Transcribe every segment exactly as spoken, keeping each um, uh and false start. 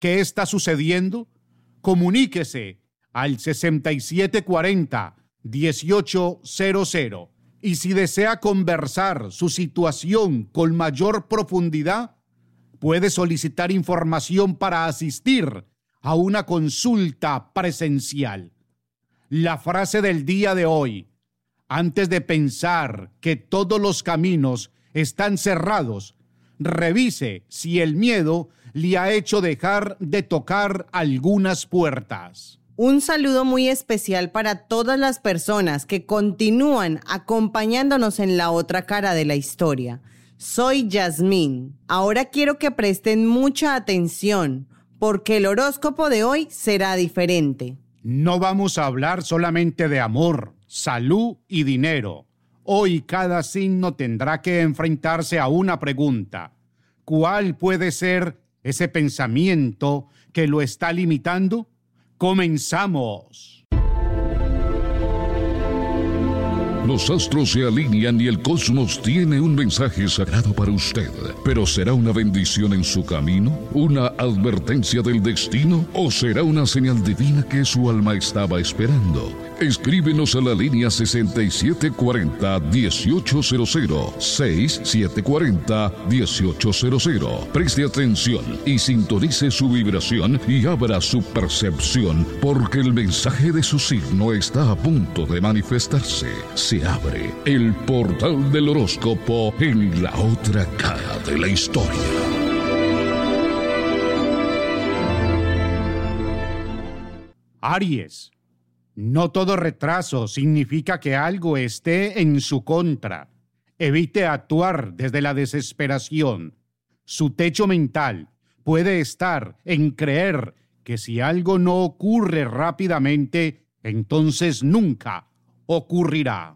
¿Qué está sucediendo? Comuníquese al sesenta y siete cuarenta, dieciocho cero cero. Y si desea conversar su situación con mayor profundidad, puede solicitar información para asistir a una consulta presencial. La frase del día de hoy: antes de pensar que todos los caminos están cerrados, revise si el miedo le ha hecho dejar de tocar algunas puertas. Un saludo muy especial para todas las personas que continúan acompañándonos en la otra cara de la historia. Soy Yasmín. Ahora quiero que presten mucha atención porque el horóscopo de hoy será diferente. No vamos a hablar solamente de amor, salud y dinero. Hoy cada signo tendrá que enfrentarse a una pregunta. ¿Cuál puede ser ese pensamiento que lo está limitando? ¡Comenzamos! Los astros se alinean y el cosmos tiene un mensaje sagrado para usted. ¿Pero será una bendición en su camino? ¿Una advertencia del destino? ¿O será una señal divina que su alma estaba esperando? Escríbenos a la línea sesenta y siete cuarenta, dieciocho cero cero, sesenta y siete cuarenta, dieciocho cero cero. Preste atención y sintonice su vibración y abra su percepción, porque el mensaje de su signo está a punto de manifestarse. Se abre el portal del horóscopo en la otra cara de la historia. Aries. No todo retraso significa que algo esté en su contra. Evite actuar desde la desesperación. Su techo mental puede estar en creer que si algo no ocurre rápidamente, entonces nunca ocurrirá.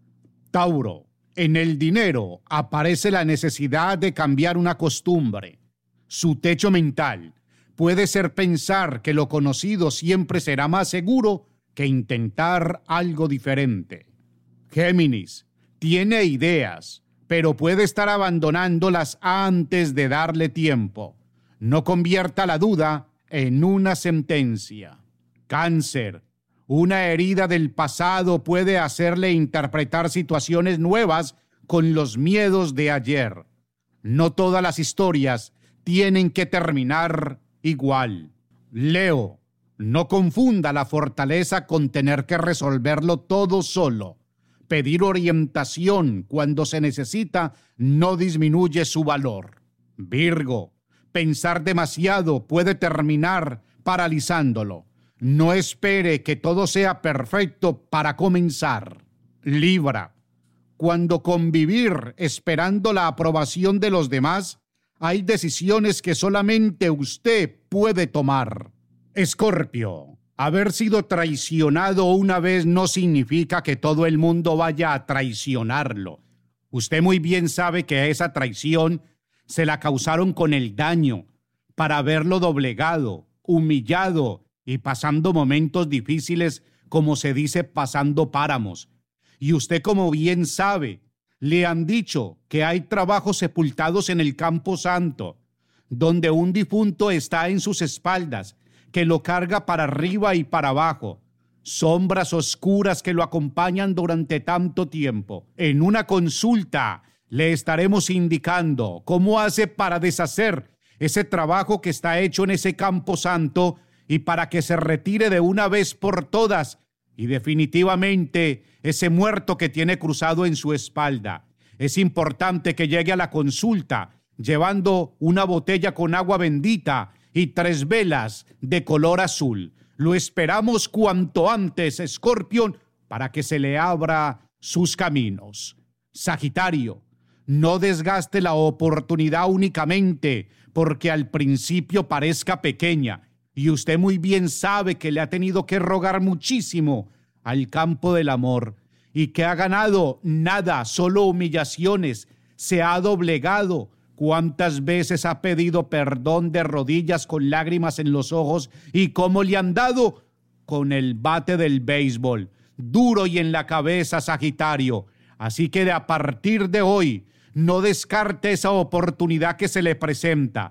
Tauro. En el dinero aparece la necesidad de cambiar una costumbre. Su techo mental puede ser pensar que lo conocido siempre será más seguro que intentar algo diferente. Géminis. Tiene ideas, pero puede estar abandonándolas antes de darle tiempo. No convierta la duda en una sentencia. Cáncer. Una herida del pasado puede hacerle interpretar situaciones nuevas con los miedos de ayer. No todas las historias tienen que terminar igual. Leo. No confunda la fortaleza con tener que resolverlo todo solo. Pedir orientación cuando se necesita no disminuye su valor. Virgo. Pensar demasiado puede terminar paralizándolo. No espere que todo sea perfecto para comenzar. Libra. Cuando convivir esperando la aprobación de los demás, hay decisiones que solamente usted puede tomar. Escorpio. Haber sido traicionado una vez no significa que todo el mundo vaya a traicionarlo. Usted muy bien sabe que esa traición se la causaron con el daño, para haberlo doblegado, humillado y pasando momentos difíciles, como se dice, pasando páramos. Y usted, como bien sabe, le han dicho que hay trabajos sepultados en el Campo Santo, donde un difunto está en sus espaldas, que lo carga para arriba y para abajo. Sombras oscuras que lo acompañan durante tanto tiempo. En una consulta le estaremos indicando cómo hace para deshacer ese trabajo que está hecho en ese Campo Santo y para que se retire de una vez por todas y definitivamente ese muerto que tiene cruzado en su espalda. Es importante que llegue a la consulta llevando una botella con agua bendita y tres velas de color azul. Lo esperamos cuanto antes, Escorpión, para que se le abra sus caminos. Sagitario. No desgaste la oportunidad únicamente porque al principio parezca pequeña, y usted muy bien sabe que le ha tenido que rogar muchísimo al campo del amor, y que ha ganado nada, solo humillaciones, se ha doblegado. ¿Cuántas veces ha pedido perdón de rodillas con lágrimas en los ojos y cómo le han dado? Con el bate del béisbol, duro y en la cabeza, Sagitario. Así que de a partir de hoy, no descarte esa oportunidad que se le presenta.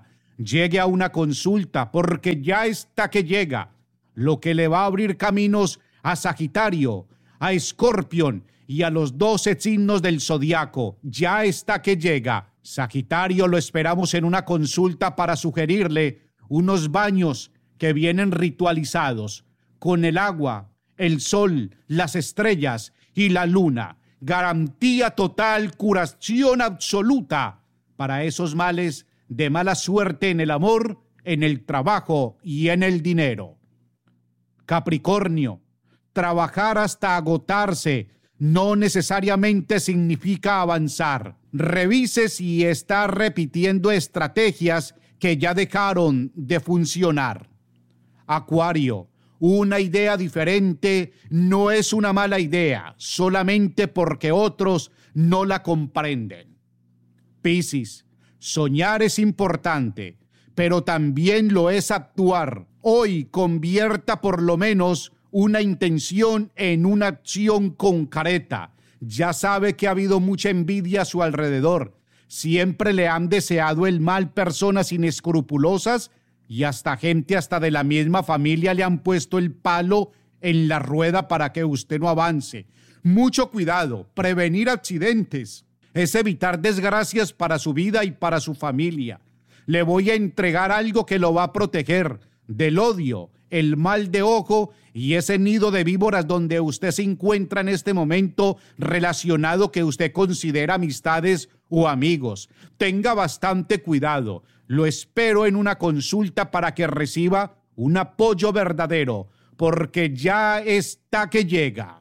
llegue a una consulta, porque ya está que llega, lo que le va a abrir caminos a Sagitario, a Escorpión y a los doce signos del zodiaco. Ya está que llega. Sagitario, lo esperamos en una consulta para sugerirle unos baños que vienen ritualizados con el agua, el sol, las estrellas y la luna. Garantía total, curación absoluta para esos males de mala suerte en el amor, en el trabajo y en el dinero. Capricornio, trabajar hasta agotarse no necesariamente significa avanzar. Revise si está repitiendo estrategias que ya dejaron de funcionar. Acuario, una idea diferente no es una mala idea, solamente porque otros no la comprenden. Piscis, soñar es importante, pero también lo es actuar. Hoy convierta por lo menos una intención en una acción concreta. Ya sabe que ha habido mucha envidia a su alrededor. Siempre le han deseado el mal personas inescrupulosas y hasta gente hasta de la misma familia le han puesto el palo en la rueda para que usted no avance. Mucho cuidado, prevenir accidentes es evitar desgracias para su vida y para su familia. Le voy a entregar algo que lo va a proteger del odio, el mal de ojo y ese nido de víboras donde usted se encuentra en este momento relacionado que usted considera amistades o amigos. Tenga bastante cuidado. Lo espero en una consulta para que reciba un apoyo verdadero, porque ya está que llega.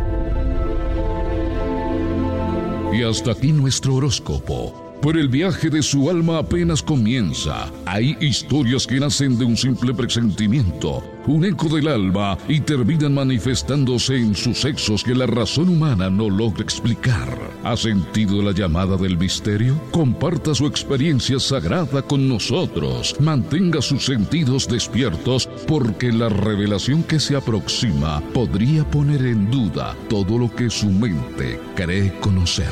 Y hasta aquí nuestro horóscopo. Pero el viaje de su alma apenas comienza. Hay historias que nacen de un simple presentimiento, un eco del alma, y terminan manifestándose en sucesos que la razón humana no logra explicar. ¿Ha sentido la llamada del misterio? Comparta su experiencia sagrada con nosotros. Mantenga sus sentidos despiertos, porque la revelación que se aproxima podría poner en duda todo lo que su mente cree conocer.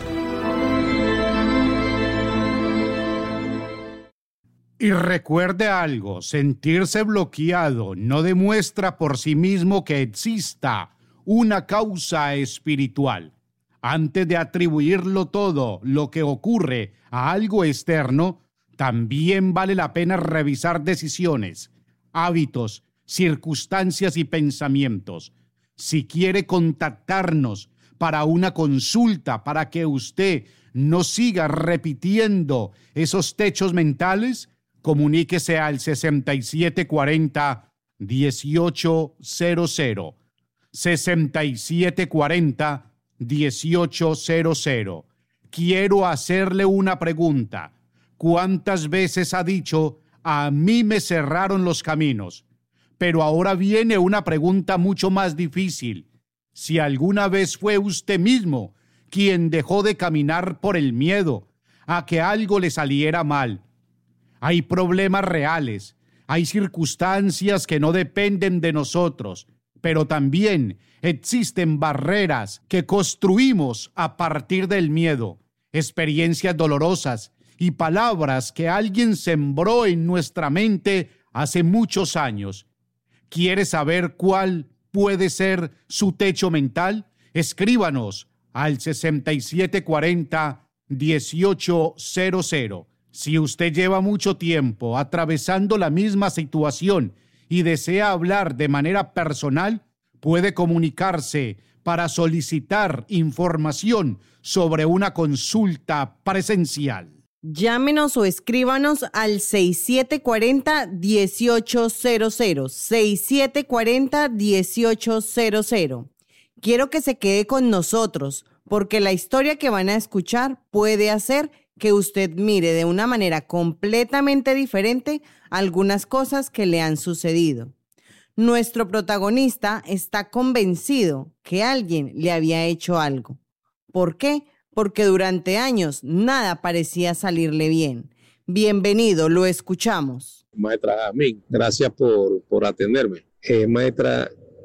Y recuerde algo, sentirse bloqueado no demuestra por sí mismo que exista una causa espiritual. Antes de atribuirlo todo lo que ocurre a algo externo, también vale la pena revisar decisiones, hábitos, circunstancias y pensamientos. Si quiere contactarnos para una consulta, para que usted no siga repitiendo esos techos mentales, comuníquese al sesenta y siete cuarenta, dieciocho cero cero. sesenta y siete cuarenta, dieciocho cero cero. Quiero hacerle una pregunta. ¿Cuántas veces ha dicho, a mí me cerraron los caminos? Pero ahora viene una pregunta mucho más difícil. Si alguna vez fue usted mismo quien dejó de caminar por el miedo a que algo le saliera mal. Hay problemas reales, hay circunstancias que no dependen de nosotros, pero también existen barreras que construimos a partir del miedo, experiencias dolorosas y palabras que alguien sembró en nuestra mente hace muchos años. ¿Quiere saber cuál puede ser su techo mental? Escríbanos al sesenta y siete cuarenta, dieciocho cero cero. Si usted lleva mucho tiempo atravesando la misma situación y desea hablar de manera personal, puede comunicarse para solicitar información sobre una consulta presencial. Llámenos o escríbanos al seis siete cuatro cero, dieciocho cero cero, seis siete cuatro cero, dieciocho cero cero. Quiero que se quede con nosotros, porque la historia que van a escuchar puede hacer que usted mire de una manera completamente diferente algunas cosas que le han sucedido. Nuestro protagonista está convencido que alguien le había hecho algo. ¿Por qué? Porque durante años nada parecía salirle bien. Bienvenido, lo escuchamos. Maestra Jazmín, gracias por, por atenderme. Eh, maestra,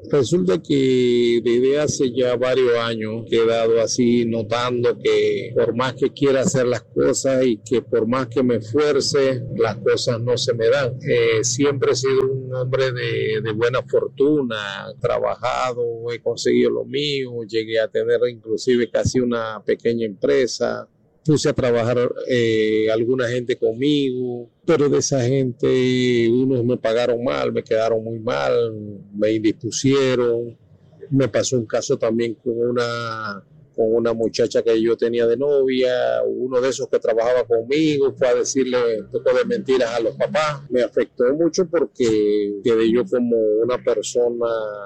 Resulta que desde hace ya varios años he quedado así notando que por más que quiera hacer las cosas y que por más que me esfuerce, las cosas no se me dan. Eh, siempre he sido un hombre de, de buena fortuna, he trabajado, he conseguido lo mío, llegué a tener inclusive casi una pequeña empresa. Puse a trabajar eh, alguna gente conmigo, pero de esa gente unos me pagaron mal, me quedaron muy mal, me indispusieron. Me pasó un caso también con una, con una muchacha que yo tenía de novia, uno de esos que trabajaba conmigo fue a decirle un poco de mentiras a los papás. Me afectó mucho porque quedé yo como una persona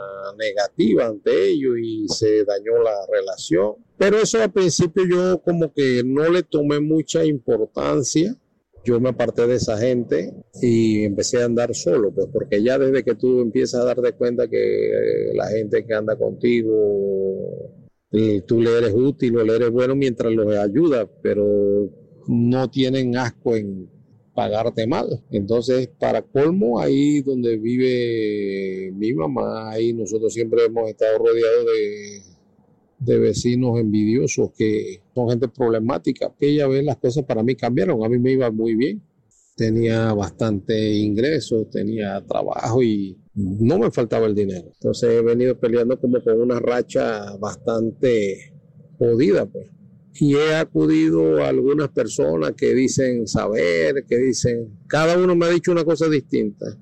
negativa ante ellos y se dañó la relación. Pero eso al principio yo como que no le tomé mucha importancia. Yo me aparté de esa gente y empecé a andar solo, pues porque ya desde que tú empiezas a darte cuenta que eh, la gente que anda contigo, eh, tú le eres útil o le eres bueno mientras los ayudas, pero no tienen asco en pagarte mal. Entonces, para colmo, ahí donde vive mi mamá, ahí nosotros siempre hemos estado rodeados de... de vecinos envidiosos que son gente problemática, que ella ve las cosas para mí cambiaron, a mí me iba muy bien, tenía bastante ingresos, tenía trabajo y no me faltaba el dinero. Entonces he venido peleando como con una racha bastante jodida, pues. Y he acudido a algunas personas que dicen saber, que dicen, cada uno me ha dicho una cosa distinta.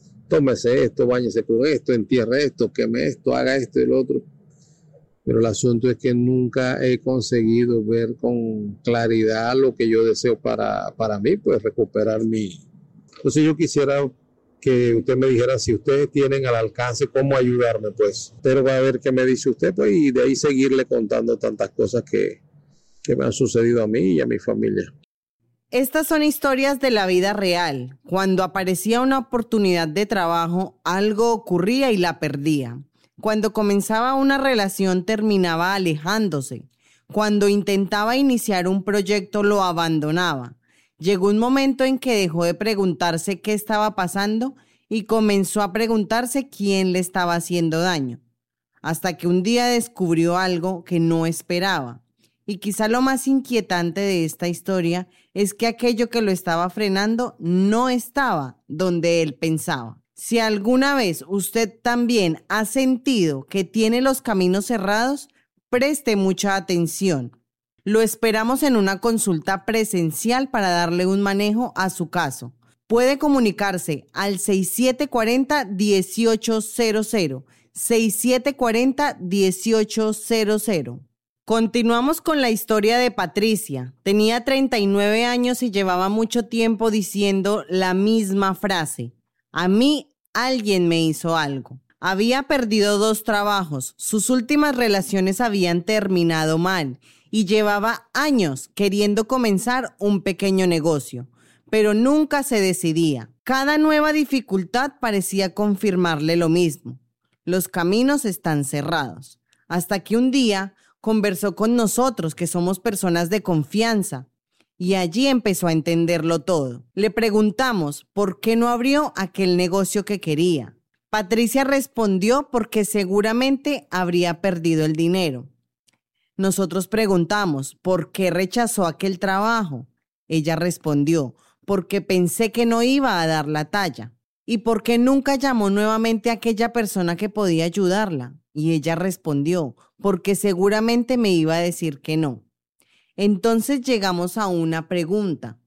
Tómese esto, báñese con esto, entierre esto, queme esto, haga esto y lo otro. Pero el asunto es que nunca he conseguido ver con claridad lo que yo deseo para, para mí, pues recuperar mi... Entonces yo quisiera que usted me dijera si ustedes tienen al alcance cómo ayudarme, pues. Pero va a ver qué me dice usted, pues, y de ahí seguirle contando tantas cosas que, que me han sucedido a mí y a mi familia. Estas son historias de la vida real. Cuando aparecía una oportunidad de trabajo, algo ocurría y la perdía. Cuando comenzaba una relación, terminaba alejándose. Cuando intentaba iniciar un proyecto, lo abandonaba. Llegó un momento en que dejó de preguntarse qué estaba pasando y comenzó a preguntarse quién le estaba haciendo daño. Hasta que un día descubrió algo que no esperaba. Y quizá lo más inquietante de esta historia es que aquello que lo estaba frenando no estaba donde él pensaba. Si alguna vez usted también ha sentido que tiene los caminos cerrados, preste mucha atención. Lo esperamos en una consulta presencial para darle un manejo a su caso. Puede comunicarse al seis siete cuatro cero, uno ocho cero cero, seis siete cuatro cero, uno ocho cero cero. Continuamos con la historia de Patricia. Tenía treinta y nueve años y llevaba mucho tiempo diciendo la misma frase. A mí alguien me hizo algo. Había perdido dos trabajos, sus últimas relaciones habían terminado mal y llevaba años queriendo comenzar un pequeño negocio, pero nunca se decidía. Cada nueva dificultad parecía confirmarle lo mismo. Los caminos están cerrados. Hasta que un día conversó con nosotros, que somos personas de confianza. Y allí empezó a entenderlo todo. Le preguntamos por qué no abrió aquel negocio que quería. Patricia respondió porque seguramente habría perdido el dinero. Nosotros preguntamos por qué rechazó aquel trabajo. Ella respondió porque pensé que no iba a dar la talla. ¿Y por qué nunca llamó nuevamente a aquella persona que podía ayudarla? Y ella respondió porque seguramente me iba a decir que no. Entonces llegamos a una pregunta.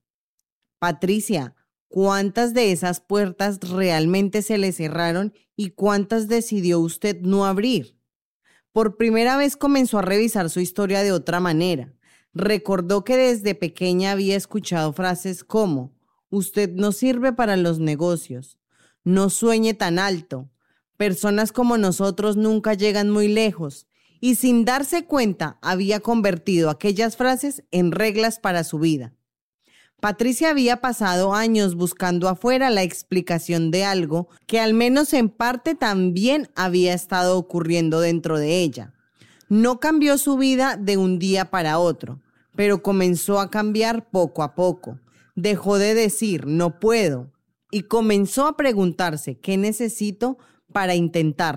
Patricia, ¿cuántas de esas puertas realmente se le cerraron y cuántas decidió usted no abrir? Por primera vez comenzó a revisar su historia de otra manera. Recordó que desde pequeña había escuchado frases como: usted no sirve para los negocios, no sueñe tan alto, personas como nosotros nunca llegan muy lejos. Y sin darse cuenta, había convertido aquellas frases en reglas para su vida. Patricia había pasado años buscando afuera la explicación de algo que al menos en parte también había estado ocurriendo dentro de ella. No cambió su vida de un día para otro, pero comenzó a cambiar poco a poco. Dejó de decir no puedo y comenzó a preguntarse qué necesito para intentarlo.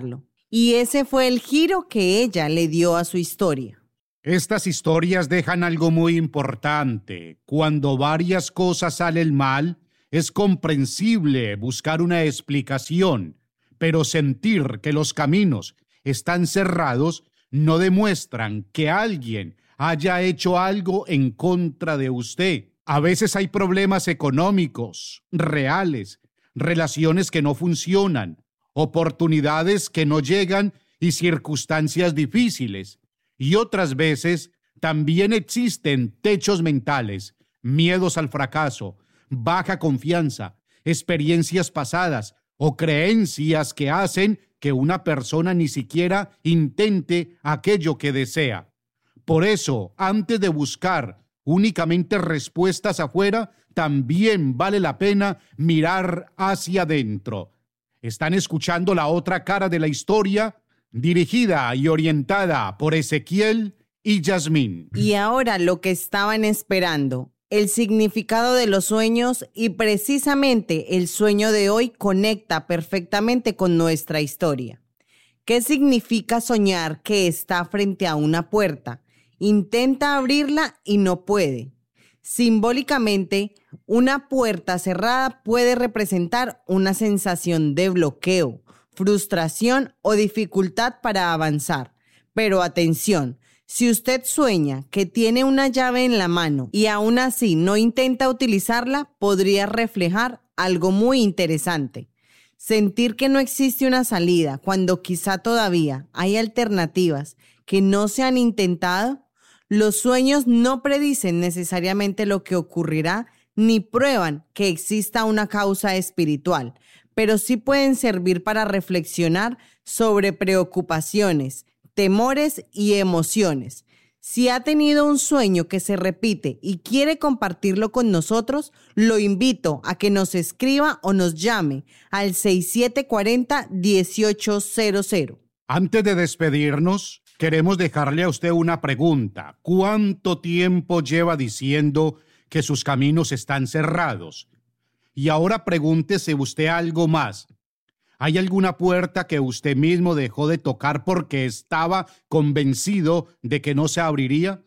Y ese fue el giro que ella le dio a su historia. Estas historias dejan algo muy importante. Cuando varias cosas salen mal, es comprensible buscar una explicación, pero sentir que los caminos están cerrados no demuestran que alguien haya hecho algo en contra de usted. A veces hay problemas económicos, reales, relaciones que no funcionan, oportunidades que no llegan y circunstancias difíciles. Y otras veces también existen techos mentales, miedos al fracaso, baja confianza, experiencias pasadas o creencias que hacen que una persona ni siquiera intente aquello que desea. Por eso, antes de buscar únicamente respuestas afuera, también vale la pena mirar hacia adentro. Están escuchando la otra cara de la historia, dirigida y orientada por Ezequiel y Yasmín. Y ahora lo que estaban esperando, el significado de los sueños, y precisamente el sueño de hoy conecta perfectamente con nuestra historia. ¿Qué significa soñar que está frente a una puerta? Intenta abrirla y no puede. Simbólicamente, una puerta cerrada puede representar una sensación de bloqueo, frustración o dificultad para avanzar. Pero atención, si usted sueña que tiene una llave en la mano y aún así no intenta utilizarla, podría reflejar algo muy interesante. Sentir que no existe una salida cuando quizá todavía hay alternativas que no se han intentado. Los sueños no predicen necesariamente lo que ocurrirá ni prueban que exista una causa espiritual, pero sí pueden servir para reflexionar sobre preocupaciones, temores y emociones. Si ha tenido un sueño que se repite y quiere compartirlo con nosotros, lo invito a que nos escriba o nos llame al seis siete cuatro cero, uno ocho cero cero. Antes de despedirnos, queremos dejarle a usted una pregunta. ¿Cuánto tiempo lleva diciendo que sus caminos están cerrados? Y ahora pregúntese usted algo más. ¿Hay alguna puerta que usted mismo dejó de tocar porque estaba convencido de que no se abriría?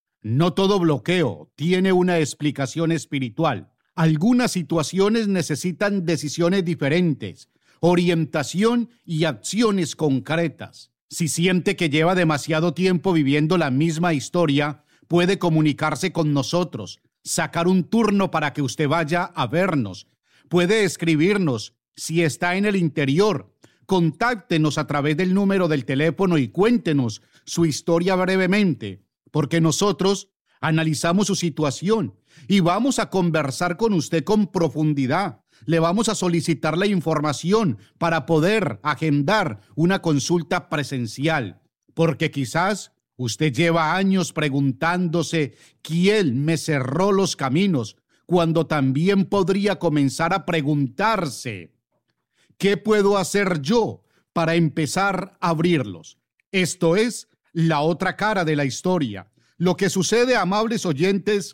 No todo bloqueo tiene una explicación espiritual. Algunas situaciones necesitan decisiones diferentes, orientación y acciones concretas. Si siente que lleva demasiado tiempo viviendo la misma historia, puede comunicarse con nosotros, sacar un turno para que usted vaya a vernos. Puede escribirnos si está en el interior. Contáctenos a través del número del teléfono y cuéntenos su historia brevemente, porque nosotros analizamos su situación y vamos a conversar con usted con profundidad. Le vamos a solicitar la información para poder agendar una consulta presencial, porque quizás usted lleva años preguntándose quién me cerró los caminos, cuando también podría comenzar a preguntarse ¿qué puedo hacer yo para empezar a abrirlos? Esto es la otra cara de la historia. Lo que sucede, amables oyentes,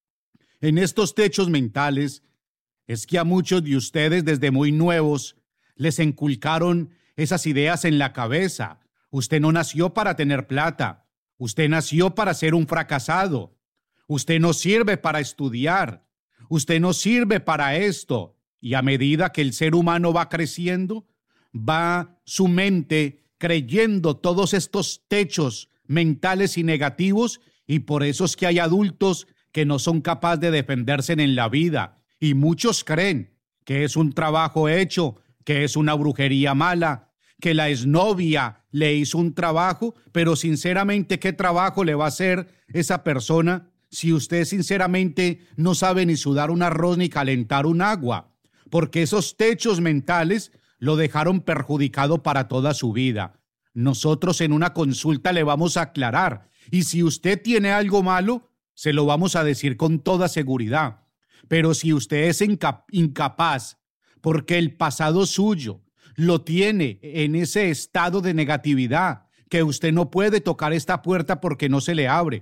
en estos techos mentales es que a muchos de ustedes desde muy nuevos les inculcaron esas ideas en la cabeza. Usted no nació para tener plata. Usted nació para ser un fracasado. Usted no sirve para estudiar. Usted no sirve para esto. Y a medida que el ser humano va creciendo, va su mente creyendo todos estos techos mentales y negativos, y por eso es que hay adultos que no son capaces de defenderse en la vida. Y muchos creen que es un trabajo hecho, que es una brujería mala, que la exnovia le hizo un trabajo, pero sinceramente, ¿qué trabajo le va a hacer esa persona si usted sinceramente no sabe ni sudar un arroz ni calentar un agua? Porque esos techos mentales lo dejaron perjudicado para toda su vida. Nosotros en una consulta le vamos a aclarar, y si usted tiene algo malo, se lo vamos a decir con toda seguridad. Pero si usted es incap- incapaz, porque el pasado suyo lo tiene en ese estado de negatividad, que usted no puede tocar esta puerta porque no se le abre,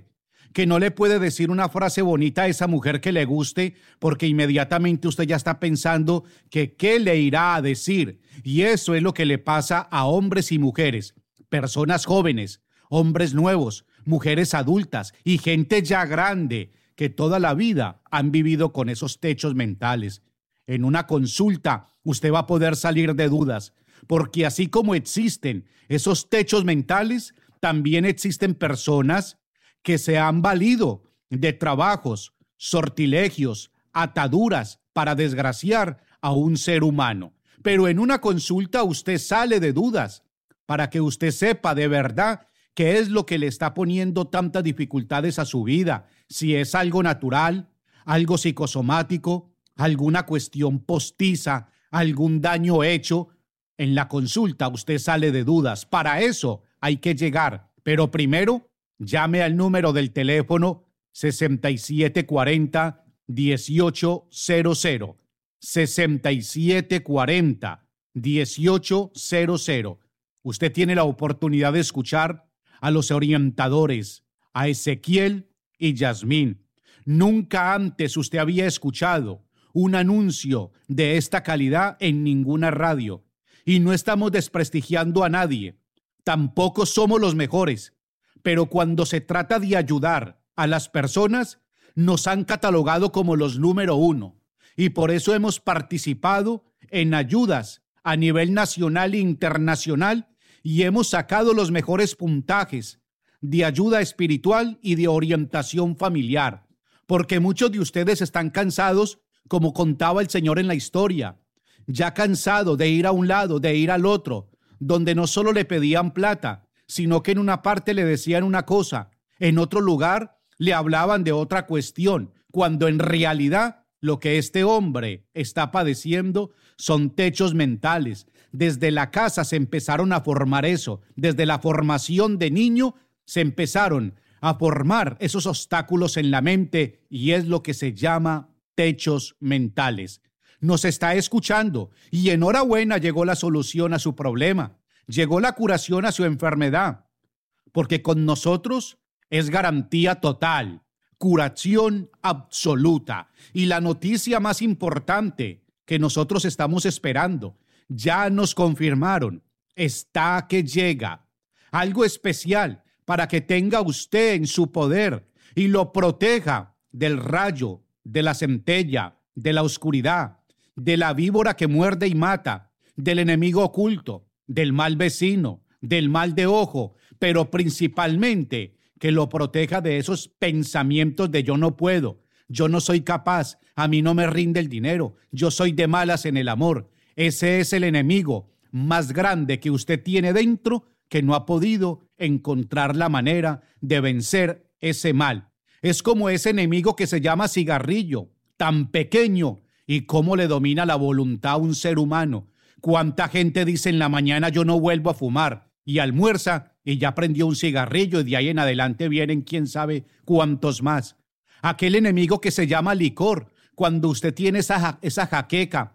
que no le puede decir una frase bonita a esa mujer que le guste porque inmediatamente usted ya está pensando que qué le irá a decir. Y eso es lo que le pasa a hombres y mujeres, personas jóvenes, hombres nuevos, mujeres adultas y gente ya grande que toda la vida han vivido con esos techos mentales. En una consulta usted va a poder salir de dudas, porque así como existen esos techos mentales, también existen personas que se han valido de trabajos, sortilegios, ataduras para desgraciar a un ser humano. Pero en una consulta usted sale de dudas para que usted sepa de verdad qué es lo que le está poniendo tantas dificultades a su vida, si es algo natural, algo psicosomático, alguna cuestión postiza, algún daño hecho. En la consulta usted sale de dudas. Para eso hay que llegar, pero primero llame al número del teléfono sesenta y siete cuarenta, dieciocho cero cero, sesenta y siete cuarenta, dieciocho cero cero. Usted tiene la oportunidad de escuchar a los orientadores, a Ezequiel y Yasmín. Nunca antes usted había escuchado un anuncio de esta calidad en ninguna radio. Y no estamos desprestigiando a nadie. Tampoco somos los mejores. Pero cuando se trata de ayudar a las personas, nos han catalogado como los número uno. Y por eso hemos participado en ayudas a nivel nacional e internacional y hemos sacado los mejores puntajes de ayuda espiritual y de orientación familiar. Porque muchos de ustedes están cansados, como contaba el Señor en la historia, ya cansado de ir a un lado, de ir al otro, donde no solo le pedían plata, sino que en una parte le decían una cosa, en otro lugar le hablaban de otra cuestión, cuando en realidad lo que este hombre está padeciendo son techos mentales. Desde la casa se empezaron a formar eso, desde la formación de niño se empezaron a formar esos obstáculos en la mente y es lo que se llama techos mentales. Nos está escuchando y enhorabuena, llegó la solución a su problema, llegó la curación a su enfermedad, porque con nosotros es garantía total, curación absoluta. Y la noticia más importante que nosotros estamos esperando, ya nos confirmaron, está que llega. Algo especial para que tenga usted en su poder y lo proteja del rayo, de la centella, de la oscuridad, de la víbora que muerde y mata, del enemigo oculto, del mal vecino, del mal de ojo, pero principalmente que lo proteja de esos pensamientos de yo no puedo, yo no soy capaz, a mí no me rinde el dinero, yo soy de malas en el amor. Ese es el enemigo más grande que usted tiene dentro, que no ha podido encontrar la manera de vencer ese mal. Es como ese enemigo que se llama cigarrillo, tan pequeño, y cómo le domina la voluntad a un ser humano. ¿Cuánta gente dice en la mañana yo no vuelvo a fumar? Y almuerza y ya prendió un cigarrillo y de ahí en adelante vienen quién sabe cuántos más. Aquel enemigo que se llama licor, cuando usted tiene esa, ja- esa jaqueca,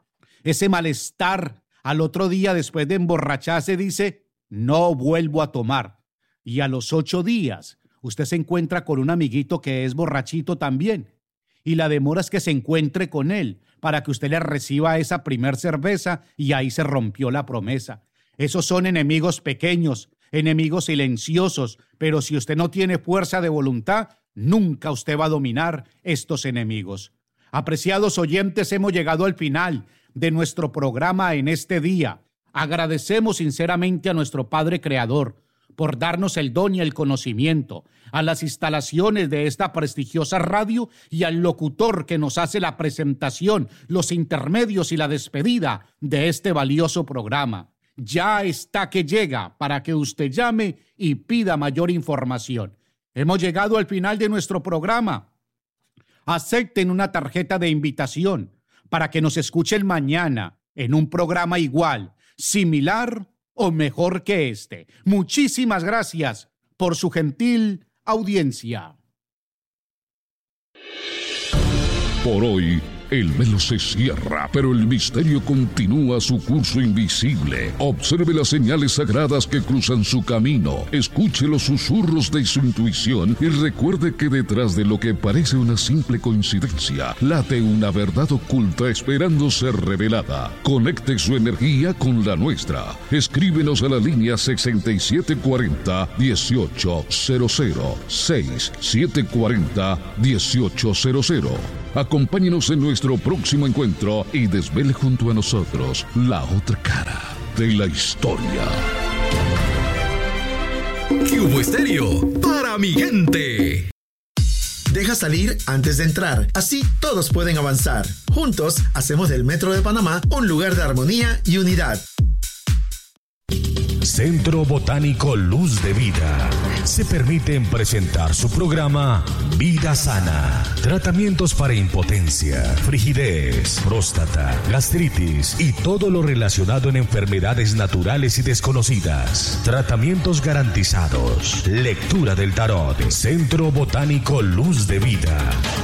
ese malestar, al otro día después de emborracharse dice, no vuelvo a tomar. Y a los ocho días usted se encuentra con un amiguito que es borrachito también. Y la demora es que se encuentre con él para que usted le reciba esa primer cerveza y ahí se rompió la promesa. Esos son enemigos pequeños, enemigos silenciosos, pero si usted no tiene fuerza de voluntad, nunca usted va a dominar estos enemigos. Apreciados oyentes, hemos llegado al final de nuestro programa en este día. Agradecemos sinceramente a nuestro Padre Creador por darnos el don y el conocimiento, a las instalaciones de esta prestigiosa radio y al locutor que nos hace la presentación, los intermedios y la despedida de este valioso programa. Ya está que llega para que usted llame y pida mayor información. Hemos llegado al final de nuestro programa. Acepten una tarjeta de invitación para que nos escuchen mañana en un programa igual, similar o mejor que este. Muchísimas gracias por su gentil audiencia. Por hoy El velo se cierra, pero el misterio continúa su curso invisible. Observe las señales sagradas que cruzan su camino. Escuche los susurros de su intuición y recuerde que detrás de lo que parece una simple coincidencia, late una verdad oculta esperando ser revelada. Conecte su energía con la nuestra. Escríbenos a la línea sesenta y siete cuarenta, dieciocho cero cero, seis siete cuarenta, dieciocho cero cero. Acompáñenos en nuestro próximo encuentro y desvele junto a nosotros la otra cara de la historia. Cubo Estéreo, para mi gente. Deja salir antes de entrar, así todos pueden avanzar. Juntos hacemos del Metro de Panamá un lugar de armonía y unidad. Centro Botánico Luz de Vida. Se permiten presentar su programa Vida Sana. Tratamientos para impotencia, frigidez, próstata, gastritis y todo lo relacionado en enfermedades naturales y desconocidas. Tratamientos garantizados. Lectura del tarot. Centro Botánico Luz de Vida.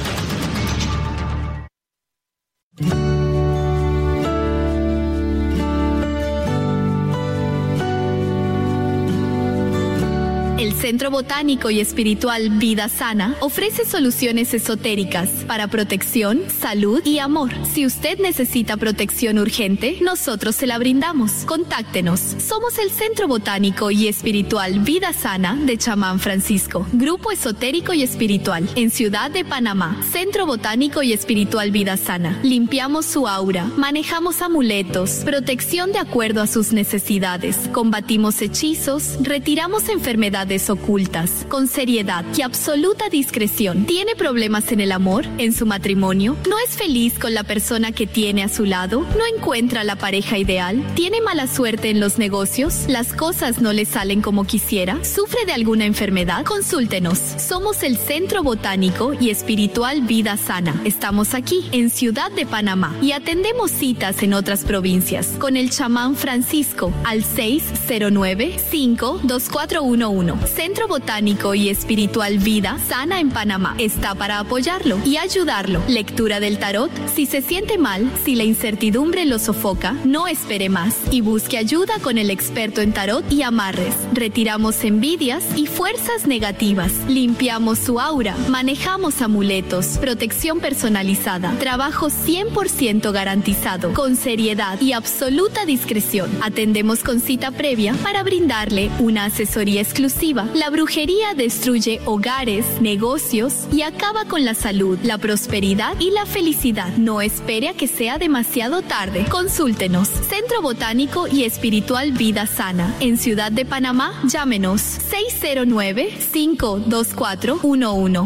El Centro Botánico y Espiritual Vida Sana ofrece soluciones esotéricas para protección, salud y amor. Si usted necesita protección urgente, nosotros se la brindamos. Contáctenos. Somos el Centro Botánico y Espiritual Vida Sana de Chamán Francisco, Grupo Esotérico y Espiritual, en Ciudad de Panamá. Centro Botánico y Espiritual Vida Sana. Limpiamos su aura, manejamos amuletos, protección de acuerdo a sus necesidades, combatimos hechizos, retiramos enfermedades ocultas, con seriedad y absoluta discreción. ¿Tiene problemas en el amor? ¿En su matrimonio? ¿No es feliz con la persona que tiene a su lado? ¿No encuentra la pareja ideal? ¿Tiene mala suerte en los negocios? ¿Las cosas no le salen como quisiera? ¿Sufre de alguna enfermedad? Consúltenos. Somos el Centro Botánico y Espiritual Vida Sana. Estamos aquí, en Ciudad de Panamá, y atendemos citas en otras provincias con el chamán Francisco al seis cero nueve, cinco dos cuatro uno uno. Centro Botánico y Espiritual Vida Sana en Panamá está para apoyarlo y ayudarlo. Lectura del tarot. Si se siente mal, si la incertidumbre lo sofoca, no espere más y busque ayuda con el experto en tarot y amarres. Retiramos envidias y fuerzas negativas. Limpiamos su aura. Manejamos amuletos, protección personalizada, trabajo cien por ciento garantizado, con seriedad y absoluta discreción. Atendemos con cita previa para brindarle una asesoría exclusiva. La brujería destruye hogares, negocios y acaba con la salud, la prosperidad y la felicidad. No espere a que sea demasiado tarde. Consúltenos. Centro Botánico y Espiritual Vida Sana. En Ciudad de Panamá, llámenos seis cero nueve, cinco dos cuatro uno uno.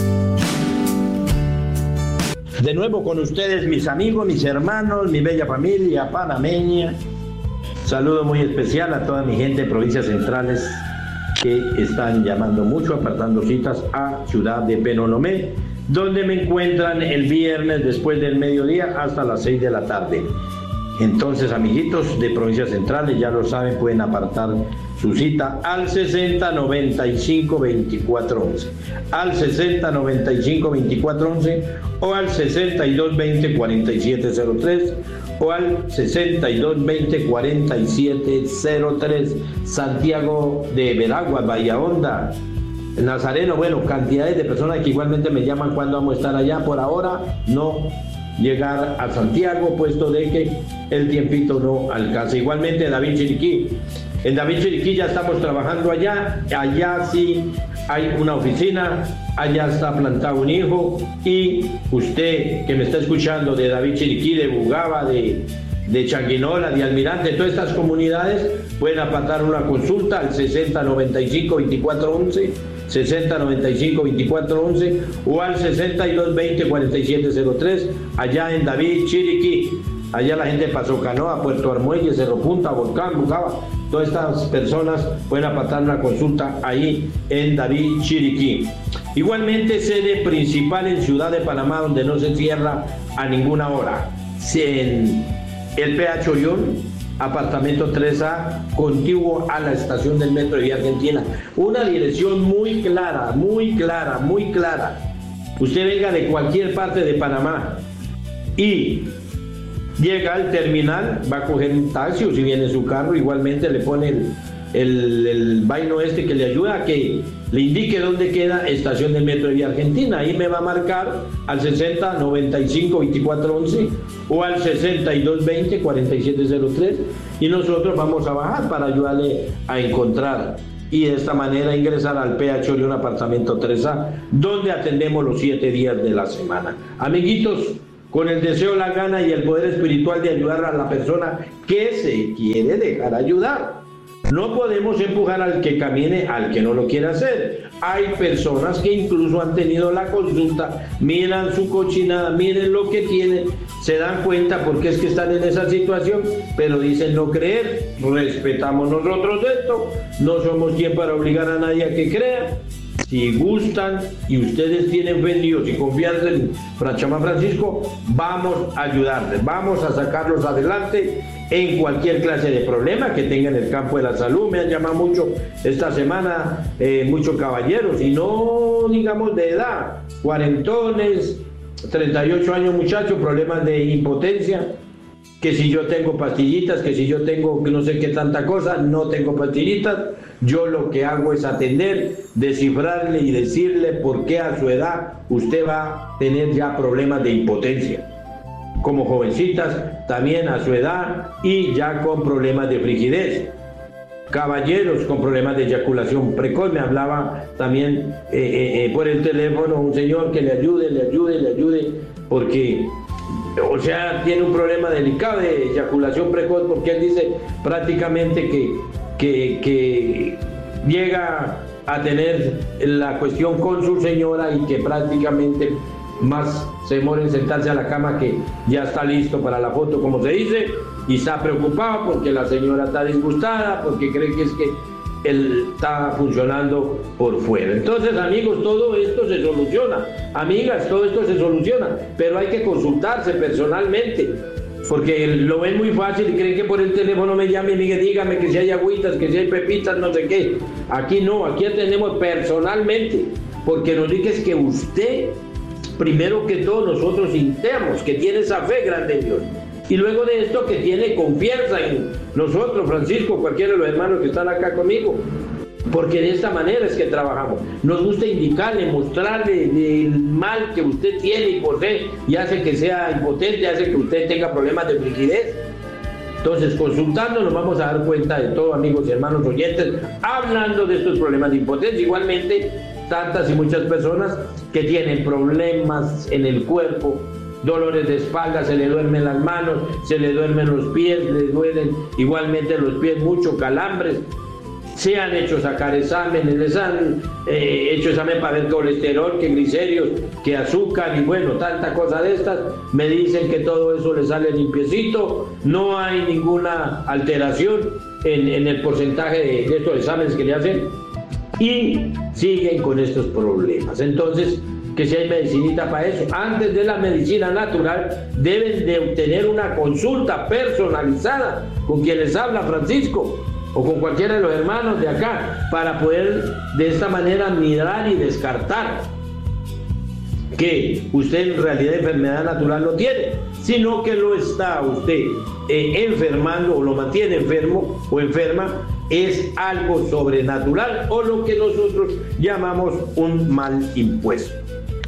De nuevo con ustedes, mis amigos, mis hermanos, mi bella familia panameña. Saludo muy especial a toda mi gente de provincias centrales que están llamando mucho, apartando citas a Ciudad de Penonomé, donde me encuentran el viernes después del mediodía hasta las seis de la tarde. Entonces, amiguitos de provincias centrales, ya lo saben, pueden apartar su cita al sesenta noventa y cinco veinticuatro once, al sesenta noventa y cinco veinticuatro once o al sesenta y dos veinte cuarenta y siete cero tres o al sesenta y dos veinte cuarenta y siete cero tres, Santiago de Veraguas, Bahía Honda, Nazareno. Bueno, cantidades de personas que igualmente me llaman cuando vamos a estar allá. Por ahora no llegar a Santiago, puesto de que el tiempito no alcanza. Igualmente David Chiriquí. En David Chiriquí ya estamos trabajando allá. Allá sí hay una oficina, allá está plantado un hijo, y usted que me está escuchando de David Chiriquí, de Bugaba, de, de Changuinola, de Almirante, todas estas comunidades pueden apartar una consulta al sesenta noventa y cinco veinticuatro once, sesenta noventa y cinco veinticuatro once o al sesenta y dos veinte cuarenta y siete cero tres, allá en David Chiriquí. Allá la gente de Paso Canoa, Puerto Armuelle, Cerro Punta, Volcán, Bugaba, todas estas personas pueden apartar una consulta ahí en David Chiriquí. Igualmente, sede principal en Ciudad de Panamá, donde no se cierra a ninguna hora. En el P H Ollón, apartamento tres A, contiguo a la estación del Metro de Vía Argentina. Una dirección muy clara, muy clara, muy clara. Usted venga de cualquier parte de Panamá, y llega al terminal, va a coger un taxi o si viene en su carro, igualmente le pone el, el, el vaino este que le ayuda a que le indique dónde queda estación del metro de Vía Argentina. Ahí me va a marcar al sesenta noventa y cinco veinticuatro once o al sesenta y dos veinte cuarenta y siete cero tres y nosotros vamos a bajar para ayudarle a encontrar y de esta manera ingresar al P H Orión apartamento tres A, donde atendemos los siete días de la semana. Amiguitos, con el deseo, la gana y el poder espiritual de ayudar a la persona que se quiere dejar ayudar. No podemos empujar al que camine al que no lo quiere hacer. Hay personas que incluso han tenido la consulta, miran su cochinada, miren lo que tienen, se dan cuenta porque es que están en esa situación, pero dicen no creer. Respetamos nosotros esto, no somos quien para obligar a nadie a que crea. Si gustan y ustedes tienen fe en Dios y confianza en Chamán Francisco, vamos a ayudarles, vamos a sacarlos adelante en cualquier clase de problema que tengan en el campo de la salud. Me han llamado mucho esta semana, eh, muchos caballeros, y no digamos de edad, cuarentones, treinta y ocho años muchachos, problemas de impotencia, que si yo tengo pastillitas, que si yo tengo no sé qué tanta cosa, no tengo pastillitas. Yo lo que hago es atender, descifrarle y decirle por qué a su edad usted va a tener ya problemas de impotencia. Como jovencitas, también a su edad y ya con problemas de frigidez. Caballeros con problemas de eyaculación precoz. Me hablaba también eh, eh, eh, por el teléfono un señor que le ayude, le ayude, le ayude, porque... O sea, tiene un problema delicado de eyaculación precoz, porque él dice prácticamente que, que, que llega a tener la cuestión con su señora y que prácticamente más se demora en sentarse a la cama que ya está listo para la foto, como se dice, y está preocupado porque la señora está disgustada, porque cree que es que él está funcionando por fuera. Entonces, amigos, todo esto se soluciona. Amigas, todo esto se soluciona, pero hay que consultarse personalmente, porque lo ven muy fácil y creen que por el teléfono me llamen y dígame que si hay agüitas, que si hay pepitas, no sé qué. Aquí no, aquí atendemos personalmente, porque nos dice que usted, primero que todo, nosotros sintamos que tiene esa fe grande en Dios. Y luego de esto que tiene confianza en nosotros, Francisco, cualquiera de los hermanos que están acá conmigo, porque de esta manera es que trabajamos. Nos gusta indicarle, mostrarle el mal que usted tiene y posee y hace que sea impotente, hace que usted tenga problemas de frigidez. Entonces, consultando nos vamos a dar cuenta de todo, amigos y hermanos oyentes, hablando de estos problemas de impotencia. Igualmente, tantas y muchas personas que tienen problemas en el cuerpo, dolores de espalda, se le duermen las manos, se le duermen los pies, le duelen igualmente los pies, mucho calambres. Se han hecho sacar exámenes, les han eh, hecho examen para ver colesterol, que glicéridos, que azúcar y bueno, tanta cosa de estas. Me dicen que todo eso le sale limpiecito, no hay ninguna alteración en, en el porcentaje de, de estos exámenes que le hacen y siguen con estos problemas. Entonces, que si hay medicinita para eso, antes de la medicina natural deben de obtener una consulta personalizada con quien les habla Francisco o con cualquiera de los hermanos de acá, para poder de esta manera mirar y descartar que usted en realidad enfermedad natural no tiene, sino que lo está usted eh, enfermando o lo mantiene enfermo o enferma, es algo sobrenatural o lo que nosotros llamamos un mal impuesto.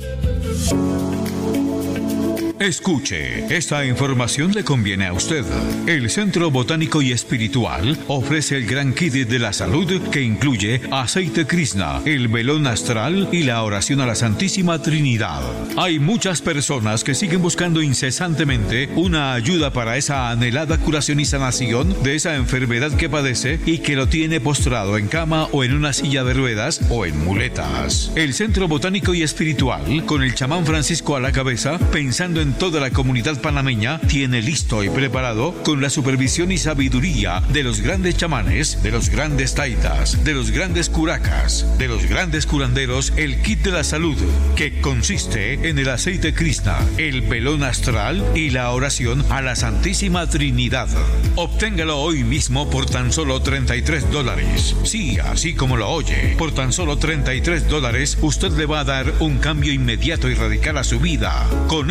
Escuche, esta información le conviene a usted. El Centro Botánico y Espiritual ofrece el gran kit de la salud que incluye aceite Krishna, el velón astral y la oración a la Santísima Trinidad. Hay muchas personas que siguen buscando incesantemente una ayuda para esa anhelada curación y sanación de esa enfermedad que padece y que lo tiene postrado en cama o en una silla de ruedas o en muletas. El Centro Botánico y Espiritual, con el chamán Francisco a la cabeza, pensando en toda la comunidad panameña, tiene listo y preparado, con la supervisión y sabiduría de los grandes chamanes, de los grandes taitas, de los grandes curacas, de los grandes curanderos, el kit de la salud, que consiste en el aceite Krishna, el velón astral y la oración a la Santísima Trinidad. Obténgalo hoy mismo por tan solo treinta y tres dólares. Sí, así como lo oye, por tan solo treinta y tres dólares usted le va a dar un cambio inmediato y radical a su vida. Con este aceite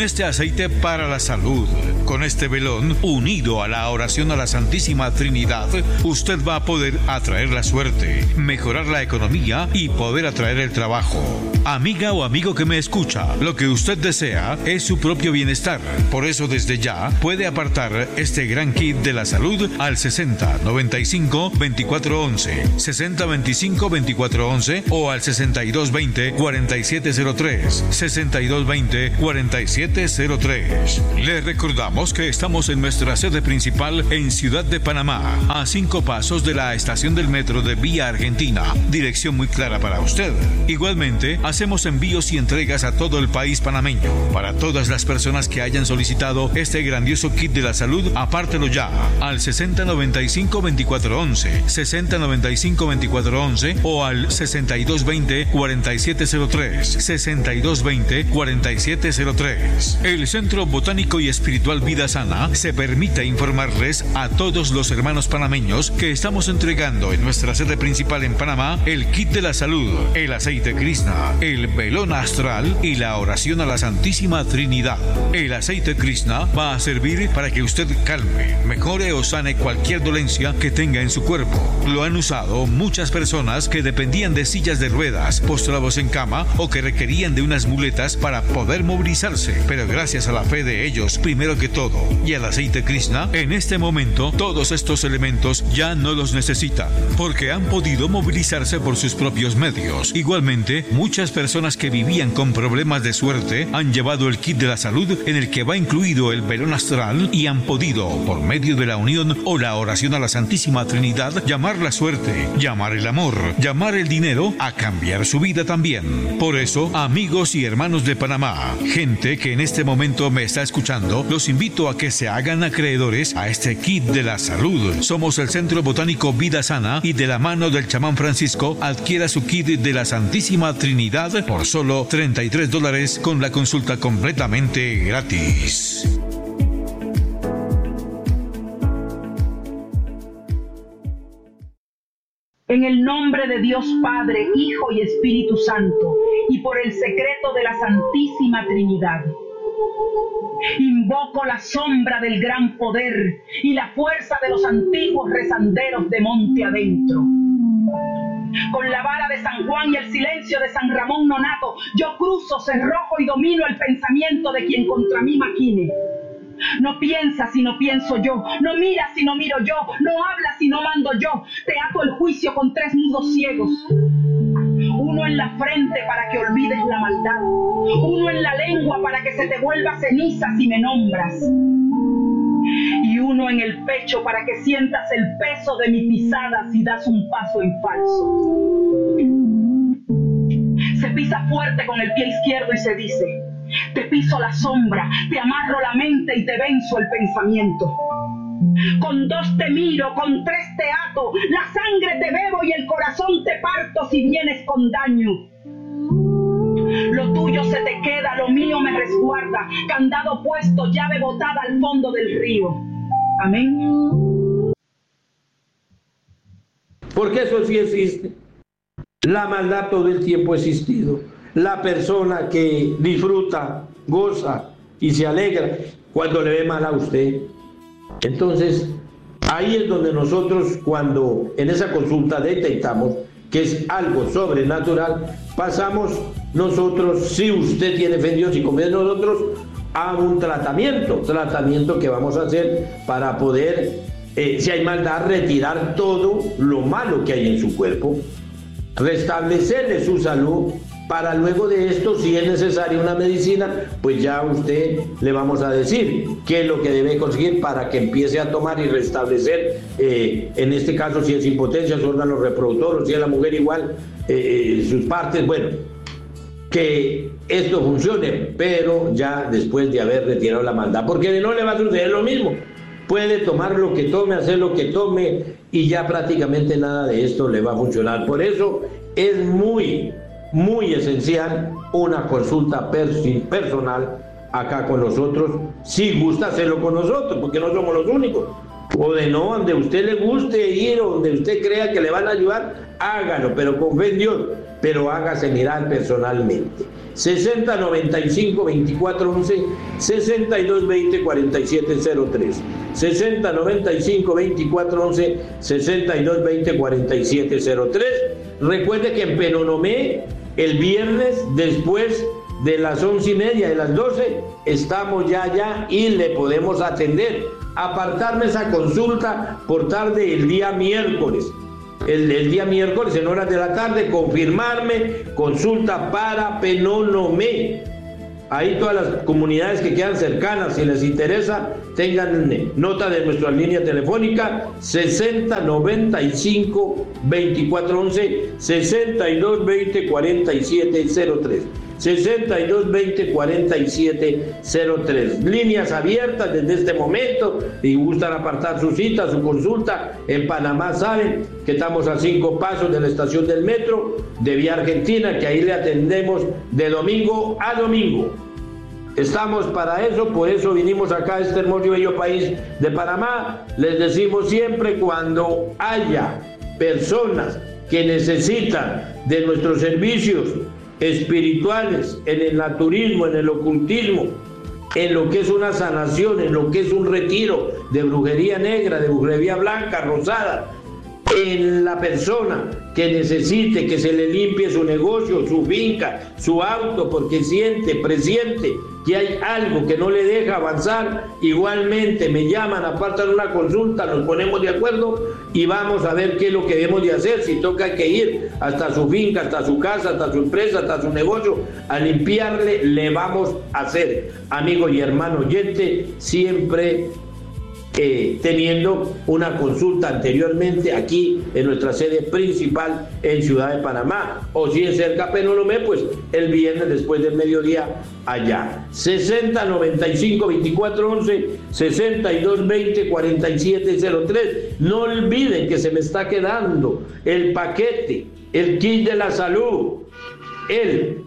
aceite para la salud. Con este velón, unido a la oración a la Santísima Trinidad, usted va a poder atraer la suerte, mejorar la economía y poder atraer el trabajo. Amiga o amigo que me escucha, lo que usted desea es su propio bienestar. Por eso desde ya puede apartar este gran kit de la salud al sesenta noventa y cinco veinticuatro once, sesenta veinticinco veinticuatro once o al sesenta y dos veinte cuarenta y siete cero tres, sesenta y dos veinte cuarenta y siete cero tres. Le recordamos que estamos en nuestra sede principal en Ciudad de Panamá, a cinco pasos de la estación del metro de Vía Argentina. Dirección muy clara para usted. Igualmente, hacemos envíos y entregas a todo el país panameño. Para todas las personas que hayan solicitado este grandioso kit de la salud, apártelo ya al sesenta noventa y cinco veinticuatro once, sesenta noventa y cinco veinticuatro once o al sesenta y dos veinte cuarenta y siete cero tres, sesenta y dos veinte cuarenta y siete cero tres. El Centro Botánico y Espiritual Vida Sana se permite informarles a todos los hermanos panameños que estamos entregando en nuestra sede principal en Panamá el kit de la salud, el aceite Krishna, el velón astral y la oración a la Santísima Trinidad. El aceite Krishna va a servir para que usted calme, mejore o sane cualquier dolencia que tenga en su cuerpo. Lo han usado muchas personas que dependían de sillas de ruedas, postrados en cama o que requerían de unas muletas para poder movilizarse. Pero gracias a la fe de ellos, primero que todo, y al aceite Krishna, en este momento todos estos elementos ya no los necesitan, porque han podido movilizarse por sus propios medios. Igualmente, muchas personas que vivían con problemas de suerte han llevado el kit de la salud en el que va incluido el velón astral y han podido, por medio de la unión o la oración a la Santísima Trinidad, llamar la suerte, llamar el amor, llamar el dinero, a cambiar su vida también. Por eso, amigos y hermanos de Panamá, gente que en este momento me está escuchando, los invito a que se hagan acreedores a este kit de la salud. Somos el Centro Botánico Vida Sana y de la mano del chamán Francisco adquiera su kit de la Santísima Trinidad por solo treinta y tres dólares con la consulta completamente gratis. En el nombre de Dios Padre, Hijo y Espíritu Santo, y por el secreto de la Santísima Trinidad, invoco la sombra del gran poder y la fuerza de los antiguos rezanderos de monte adentro. Con la vara de San Juan y el silencio de San Ramón Nonato, yo cruzo, cerrojo y domino el pensamiento de quien contra mí maquine. No piensa si no pienso yo, no mira si no miro yo, no habla si no mando yo. Te ato el juicio con tres nudos ciegos. Uno en la frente para que olvides la maldad, uno en la lengua para que se te vuelva ceniza si me nombras, y uno en el pecho para que sientas el peso de mi pisada si das un paso en falso. Se pisa fuerte con el pie izquierdo y se dice: te piso la sombra, te amarro la mente y te venzo el pensamiento. Con dos te miro, con tres te ato, la sangre te bebo y el corazón te parto si vienes con daño. Lo tuyo se te queda, lo mío me resguarda, candado puesto, llave botada al fondo del río. Amén. Porque eso sí existe. La maldad todo el tiempo ha existido. La persona que disfruta, goza y se alegra cuando le ve mal a usted. Entonces, ahí es donde nosotros, cuando en esa consulta detectamos que es algo sobrenatural, pasamos nosotros, si usted tiene fe en Dios y confía en nosotros, a un tratamiento, tratamiento que vamos a hacer para poder, eh, si hay maldad, retirar todo lo malo que hay en su cuerpo, restablecerle su salud, para luego de esto, si es necesaria una medicina, pues ya a usted le vamos a decir qué es lo que debe conseguir para que empiece a tomar y restablecer, eh, en este caso si es impotencia, su órgano reproductor, o si es la mujer igual, eh, sus partes, bueno, que esto funcione, pero ya después de haber retirado la maldad, porque no le va a suceder lo mismo. Puede tomar lo que tome, hacer lo que tome, y ya prácticamente nada de esto le va a funcionar. Por eso es muy... muy esencial una consulta personal acá con nosotros, si gusta hacerlo con nosotros, porque no somos los únicos. O de no, donde a usted le guste ir, o donde usted crea que le van a ayudar, hágalo, pero con fe en Dios, pero hágase mirar personalmente. sesenta noventa y cinco veinticuatro once, sesenta y dos veinte cuarenta y siete cero tres. sesenta noventa y cinco veinticuatro once, sesenta y dos veinte cuarenta y siete cero tres. Recuerde que en Penonomé, el viernes, después de las once y media, de las doce, estamos ya allá y le podemos atender. Apartarme esa consulta por tarde el día miércoles. El, el día miércoles en horas de la tarde, confirmarme, consulta para Penonomé. Ahí todas las comunidades que quedan cercanas, si les interesa, tengan nota de nuestra línea telefónica sesenta noventa y cinco veinticuatro once, sesenta y dos veinte cuarenta y siete cero tres. sesenta y dos veinte cuarenta y siete cero tres. Líneas abiertas desde este momento. Si gustan apartar su cita, su consulta, en Panamá saben que estamos a cinco pasos de la estación del metro de Vía Argentina, que ahí le atendemos de domingo a domingo. Estamos para eso, por eso vinimos acá a este hermoso y bello país de Panamá. Les decimos siempre, cuando haya personas que necesitan de nuestros servicios espirituales, en el naturismo, en el ocultismo, en lo que es una sanación, en lo que es un retiro de brujería negra, de brujería blanca, rosada, en la persona que necesite que se le limpie su negocio, su finca, su auto, porque siente, presiente que hay algo que no le deja avanzar, igualmente me llaman, apartan una consulta, nos ponemos de acuerdo y vamos a ver qué es lo que debemos de hacer. Si toca que ir hasta su finca, hasta su casa, hasta su empresa, hasta su negocio, a limpiarle, le vamos a hacer. Amigo y hermano oyente, siempre Eh, teniendo una consulta anteriormente aquí en nuestra sede principal en Ciudad de Panamá, o si es cerca Penonomé, pues el viernes después del mediodía allá. sesenta noventa y cinco veinticuatro once, sesenta y dos veinte cuarenta y siete cero tres. No olviden que se me está quedando el paquete, el kit de la salud, el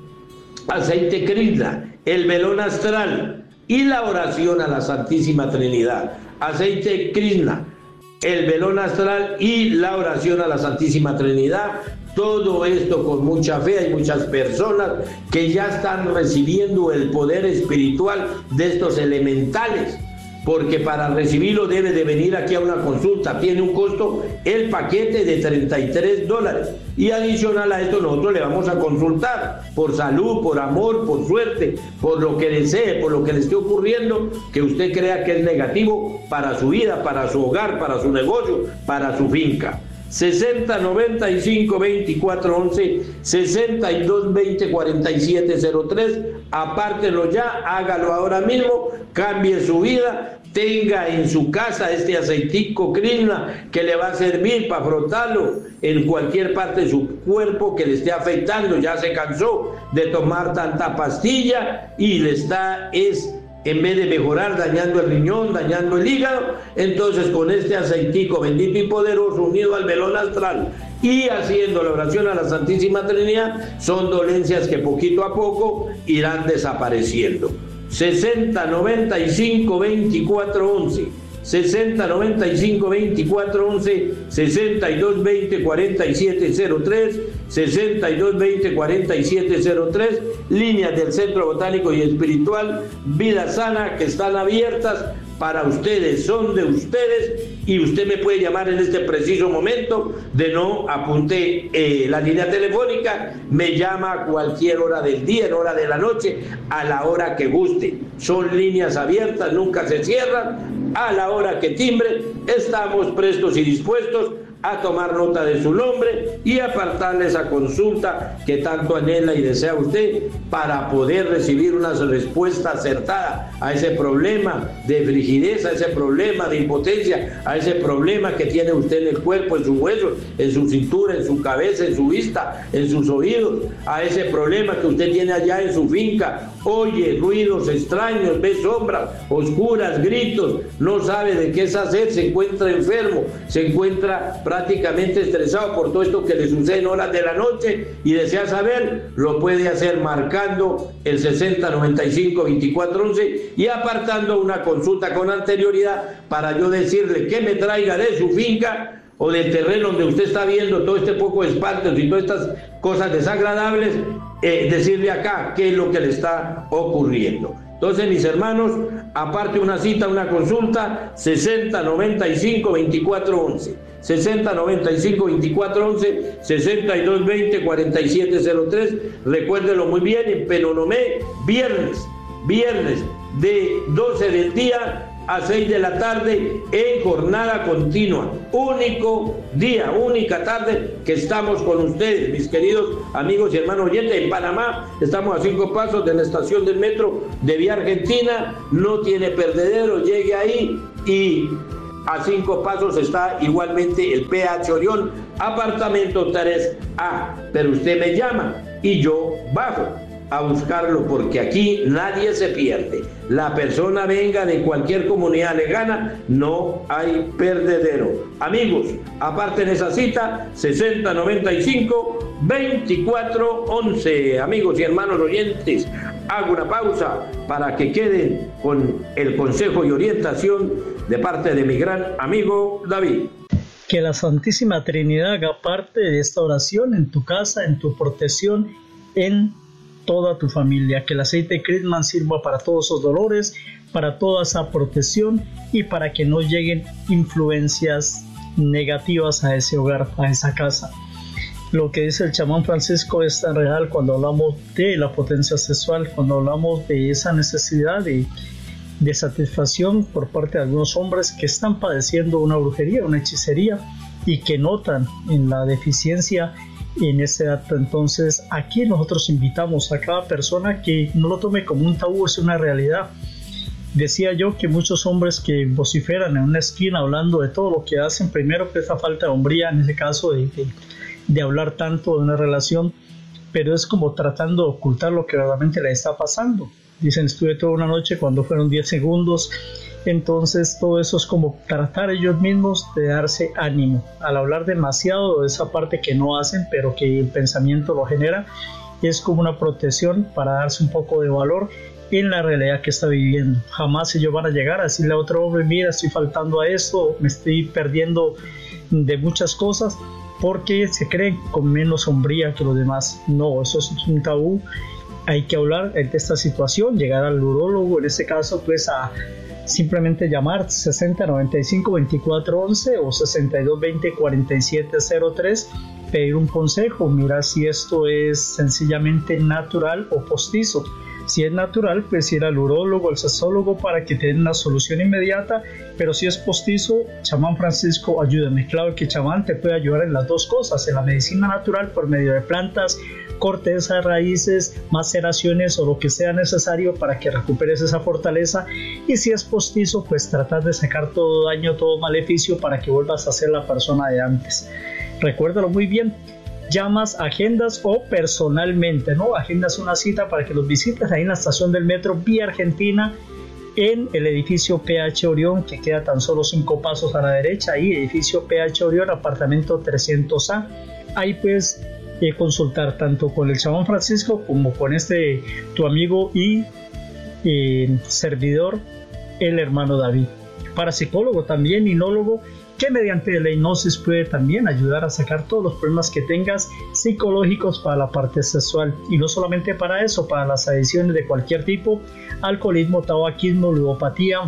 aceite Krishna, el velón astral y la oración a la Santísima Trinidad. Aceite Krishna, el velón astral y la oración a la Santísima Trinidad. Todo esto con mucha fe. Hay muchas personas que ya están recibiendo el poder espiritual de estos elementales, porque para recibirlo debe de venir aquí a una consulta. Tiene un costo el paquete de treinta y tres dólares, y adicional a esto nosotros le vamos a consultar por salud, por amor, por suerte, por lo que desee, por lo que le esté ocurriendo, que usted crea que es negativo para su vida, para su hogar, para su negocio, para su finca. sesenta noventa y cinco veinticuatro once, sesenta y dos veinte cuarenta y siete cero tres. Apártelo ya, hágalo ahora mismo, cambie su vida. Tenga en su casa este aceitico Krishna que le va a servir para frotarlo en cualquier parte de su cuerpo que le esté afectando. Ya se cansó de tomar tanta pastilla y le está, es, en vez de mejorar, dañando el riñón, dañando el hígado. Entonces, con este aceitico bendito y poderoso, unido al velón astral y haciendo la oración a la Santísima Trinidad, son dolencias que poquito a poco irán desapareciendo. sesenta noventa y cinco veinticuatro once, sesenta noventa y cinco veinticuatro once, sesenta y dos veinte cuarenta y siete cero tres, sesenta y dos veinte cuarenta y siete cero tres, líneas del Centro Botánico y Espiritual Vida Sana, que están abiertas para ustedes, son de ustedes, y usted me puede llamar en este preciso momento. De no apunté eh, la línea telefónica, me llama a cualquier hora del día, en hora de la noche, a la hora que guste. Son líneas abiertas, nunca se cierran. A la hora que timbre, estamos prestos y dispuestos a tomar nota de su nombre y apartarle esa consulta que tanto anhela y desea usted, para poder recibir una respuesta acertada a ese problema de frigidez, a ese problema de impotencia, a ese problema que tiene usted en el cuerpo, en sus huesos, en su cintura, en su cabeza, en su vista, en sus oídos, a ese problema que usted tiene allá en su finca. Oye ruidos extraños, ve sombras oscuras, gritos, no sabe de qué es hacer, se encuentra enfermo, se encuentra prácticamente estresado por todo esto que le sucede en horas de la noche y desea saber, lo puede hacer marcando el sesenta noventa y cinco veinticuatro once y apartando una consulta con anterioridad para yo decirle que me traiga de su finca o del terreno donde usted está viendo todo este poco de espantos y todas estas cosas desagradables, eh, decirle acá qué es lo que le está ocurriendo. Entonces, mis hermanos, aparte una cita, una consulta, sesenta noventa y cinco veinticuatro once, sesenta noventa y cinco veinticuatro once, sesenta y dos veinte cuarenta y siete cero tres. Recuérdelo muy bien, en Penonomé, viernes, viernes de doce del día a seis de la tarde en jornada continua. Único día, única tarde que estamos con ustedes, mis queridos amigos y hermanos oyentes. En Panamá estamos a cinco pasos de la estación del metro de Vía Argentina. No tiene perdedero, llegue ahí, y a cinco pasos está igualmente el P H Orión, apartamento tres A. Pero usted me llama y yo bajo a buscarlo, porque aquí nadie se pierde. La persona venga de cualquier comunidad lejana, no hay perdedero. Amigos, aparten esa cita, sesenta noventa y cinco veinticuatro once. Amigos y hermanos oyentes, hago una pausa para que queden con el consejo y orientación de parte de mi gran amigo David. Que la Santísima Trinidad haga parte de esta oración en tu casa, en tu protección, en toda tu familia. Que el aceite Crisman sirva para todos esos dolores, para toda esa protección y para que no lleguen influencias negativas a ese hogar, a esa casa. Lo que dice el chamán Francisco es tan real cuando hablamos de la potencia sexual, cuando hablamos de esa necesidad de, de satisfacción por parte de algunos hombres que están padeciendo una brujería, una hechicería, y que notan en la deficiencia en ese acto. Entonces aquí nosotros invitamos a cada persona que no lo tome como un tabú, es una realidad. Decía yo que muchos hombres que vociferan en una esquina hablando de todo lo que hacen, primero que esa falta de hombría en ese caso de, de, de hablar tanto de una relación, pero es como tratando de ocultar lo que realmente le está pasando. Dicen, estuve toda una noche cuando fueron diez segundos. Entonces todo eso es como tratar ellos mismos de darse ánimo al hablar demasiado de esa parte que no hacen, pero que el pensamiento lo genera. Es como una protección para darse un poco de valor en la realidad que está viviendo. Jamás ellos van a llegar a decirle a otro hombre, mira, estoy faltando a esto, me estoy perdiendo de muchas cosas, porque se creen con menos hombría que los demás. No, eso es un tabú. Hay que hablar de esta situación, llegar al urólogo, en este caso pues a simplemente llamar sesenta noventa y cinco veinticuatro once o sesenta y dos veinte cuarenta y siete cero tres, pedir un consejo, mirar si esto es sencillamente natural o postizo. Si es natural, pues ir al urólogo, al sexólogo para que te den una solución inmediata, pero si es postizo, chamán Francisco, ayúdame. Claro que chamán te puede ayudar en las dos cosas, en la medicina natural por medio de plantas, cortezas, raíces, maceraciones o lo que sea necesario para que recuperes esa fortaleza, y si es postizo, pues tratar de sacar todo daño, todo maleficio para que vuelvas a ser la persona de antes. Recuérdalo muy bien. Llamas, agendas o personalmente, ¿no? Agendas una cita para que los visites ahí en la estación del metro Vía Argentina, en el edificio P H Orión, que queda tan solo cinco pasos a la derecha, ahí edificio P H Orión, apartamento trescientos A. Ahí puedes eh, consultar tanto con el chamán Francisco como con este tu amigo y eh, servidor, el hermano David. Parapsicólogo también, inólogo, que mediante la hipnosis puede también ayudar a sacar todos los problemas que tengas psicológicos para la parte sexual, y no solamente para eso, para las adicciones de cualquier tipo, alcoholismo, tabaquismo, ludopatía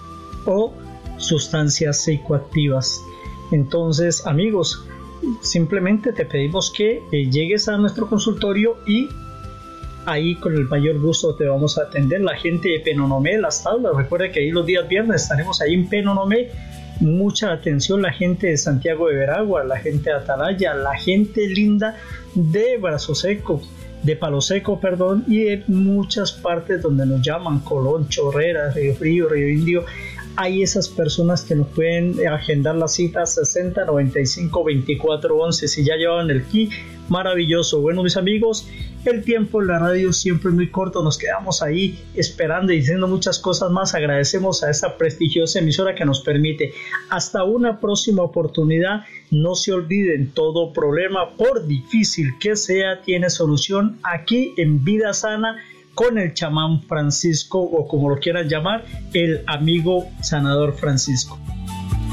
o sustancias psicoactivas. Entonces, amigos, simplemente te pedimos que eh, llegues a nuestro consultorio y ahí con el mayor gusto te vamos a atender. La gente de Penonomé, Las Tablas, recuerda que ahí los días viernes estaremos ahí en Penonomé. Mucha atención, la gente de Santiago de Veragua, la gente de Atalaya, la gente linda de Brazo Seco, de Palo Seco, perdón, y de muchas partes donde nos llaman, Colón, Chorrera, Río Frío, Río Indio. Hay esas personas que nos pueden agendar la cita sesenta noventa y cinco veinticuatro once. Si ya llevan el kit, maravilloso. Bueno, mis amigos, el tiempo en la radio siempre es muy corto, nos quedamos ahí esperando y diciendo muchas cosas más. Agradecemos a esta prestigiosa emisora que nos permite. Hasta una próxima oportunidad. No se olviden, todo problema, por difícil que sea, tiene solución aquí en Vida Sana con el chamán Francisco, o como lo quieran llamar, el amigo sanador Francisco.